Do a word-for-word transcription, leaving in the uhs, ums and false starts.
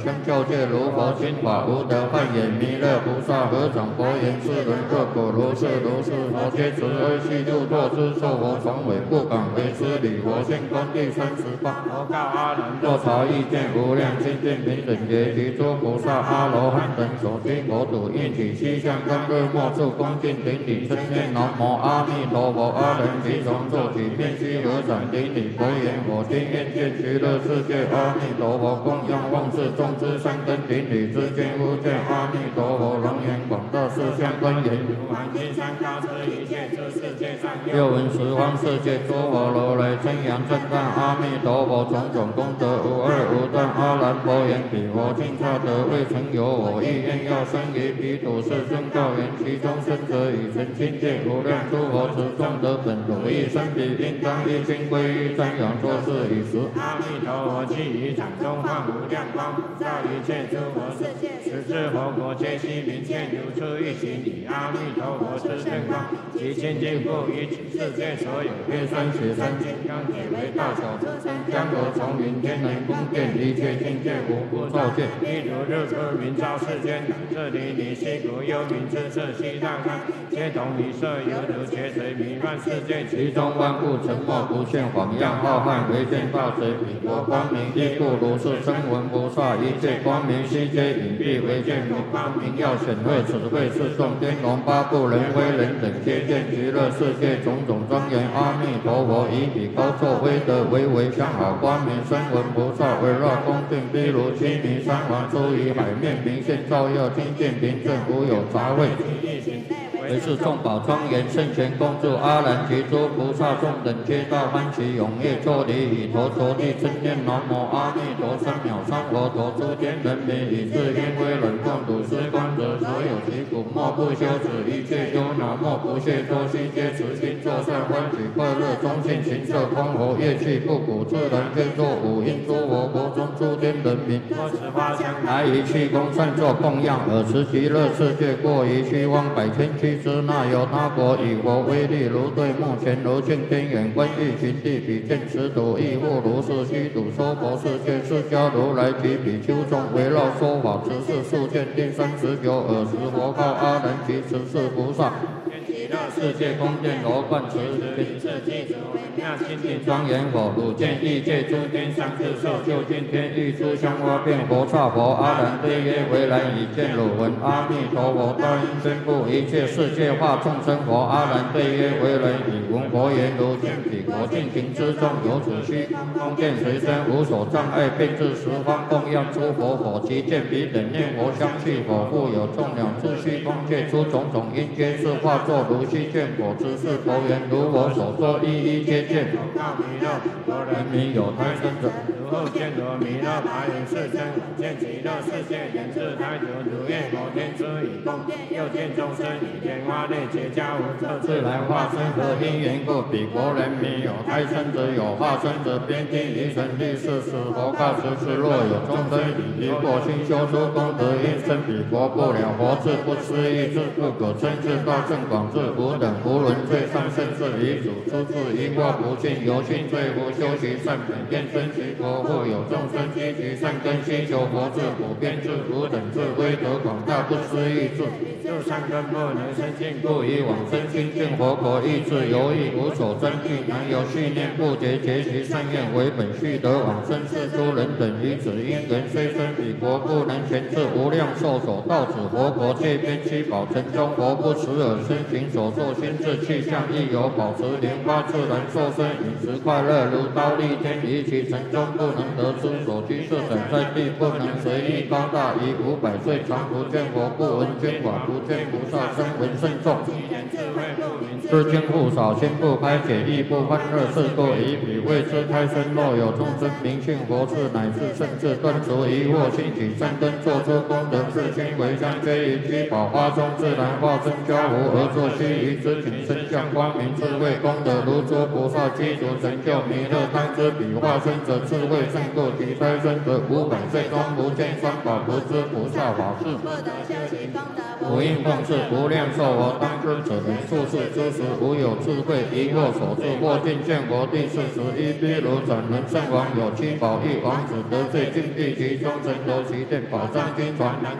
相教戒如佛心法无得幻眼弥勒菩萨合掌佛言：世人各果如是如是，佛皆慈悲悉度脱之，受佛传委不敢为师礼。佛现观第三十八，佛告阿难：若察意见无量清净平等觉，及诸菩萨阿罗汉等所居国土，应起西向甘热莫处恭敬顶礼，称念南无阿弥陀佛。阿人即从做起，遍悉合掌顶礼，佛言：我今愿见极乐世界阿弥陀佛，供养往世众之三根顶礼，知见无见阿弥陀佛，龙颜广大世相观言：如满金山高之一切诸世界上，又闻十方世界诸佛如来称扬赞叹阿弥陀佛，种种功德无二无断。阿难佛言：彼佛尽刹得未曾有我意愿要生于彼土世尊告言：其中生者以成清界无量诸佛持众德本如意生彼，应当一心归依瞻仰作是以时。阿弥陀佛即于掌中放无量光，普照一切诸佛世界，十智佛国皆悉明现，如出一形以阿弥陀佛之圣光，其清净不于世界所有月山雪山金刚体为大小诸山江河丛林天人宫殿，一切境界无不照见。譬如日出明照世间，这里离西谷幽冥之色悉大开，皆同一色，犹如劫水弥漫世界，其中万物沉默不现，晃漾浩瀚，唯见大水彼国光明，亦故如是声闻菩萨一切光明悉皆隐蔽，唯见如光明耀显赫，此谓是众天龙八部人非人等皆见极乐世界种种庄严。阿弥陀佛以彼高作威德，唯唯相好光明声闻菩萨围绕恭敬，譬如须弥山王出于海面，明现照耀清净平正，无有杂秽。为是众宝庄严圣贤恭祝阿难及诸菩萨众等皆大欢喜踊跃作礼，以头着地称念南无阿弥陀三藐三佛陀，诸天人民以至因为忍共睹施观者，所有其苦莫不休止，一切忧恼莫不懈脱，悉皆持心作善，欢喜快乐中性行色空活，乐器不鼓自然皆作五音，诸佛国中诸天人民多持花香来仪器供善作供养，尔时极乐世界过于虚妄百千区之那由他国，以佛威力如对目前如镜天眼观欲群地，比见此土亦复如是虚土娑婆世界，释迦如来及比丘众围绕说法，持世数见第三十九。尔时佛告阿难及十世菩萨：极乐世界宫殿罗贯持平次具足微妙清净庄严佛，汝见异界诸天上智受就近天欲诸香花变佛刹佛。阿难对曰：唯然已见汝闻阿弥陀佛大应宣布一切世界化众生佛。阿难对曰：唯然已闻佛言，如见彼国尽情之中，有此虚空殿随身，无所障碍，遍至十方供养诸佛佛。即见彼等念佛相续佛，复有众鸟自虚空界出种种因，皆是化作如虚见佛之事。佛言：如我所说，一一皆见。佛告弥勒：佛人民有胎生者，如后见罗弥勒白云世尊，见极乐世界人自胎久，如愿佛天之以供殿，又见众生以天花类结跏无色自然化身，何因缘故？彼国人民有胎生者，有化身者，边听离尘历世时，佛告十世：若有众生以离过心修出功德，因生彼国不了佛智，不思议智，不可称智，大圣广智，无等无伦最上甚至遗主出自一过不尽，由心罪福修习善本，愿生其国，复有众生积其善根，希求佛智，普遍智，无等智，威德广大，不思议智，入善根不能生尽，故以往生清净佛国，意志犹豫，无所争据，难有续念不竭，结其善愿为本，续得往生是诸人等于此因缘，虽生彼国，不能全至无量寿所到此佛国，界边七宝城中，佛不持耳身行所作心智气象，亦有保持莲花自然受身，饮食快乐，如刀立天，于其城中不能得出所居是等在地，不能随意高大，以五百岁常不见佛，不闻经法，不见菩萨声闻甚众，知经不少，心不开解，亦不欢乐，是故以彼为之胎生。若有众生明信佛智，乃至甚至断除疑惑，兴起善根，做出功德，是心为香，皆于居宝花中自然化身交互，而作须臾之景，身相光明，智慧功德如诸菩萨积足成就弥勒，当知彼化身者智慧会胜过其财神者，五百岁中无千三宝不知菩萨法事。无应奉事，无量寿我当知者人，处世之时无有智慧，疑惑所致，或尽见佛第四十一毗卢斩人圣王有七宝亿王子得罪禁闭其中神罗其殿宝藏经传。